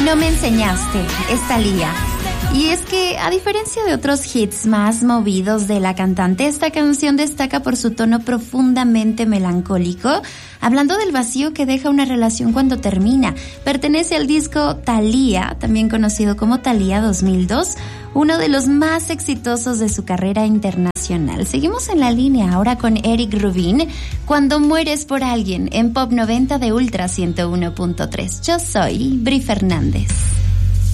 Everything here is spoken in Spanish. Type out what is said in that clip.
No me enseñaste, es Thalía. Y es que, a diferencia de otros hits más movidos de la cantante, esta canción destaca por su tono profundamente melancólico, hablando del vacío que deja una relación cuando termina. Pertenece al disco Thalía, también conocido como Thalía 2002, uno de los más exitosos de su carrera internacional. Seguimos en la línea ahora con Eric Rubin, Cuando mueres por alguien, en Pop 90 de Ultra 101.3. Yo soy Bri Fernández.